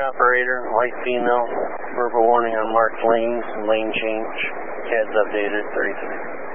operator, white female, verbal warning on marked lanes, lane change, CAD's updated, 33.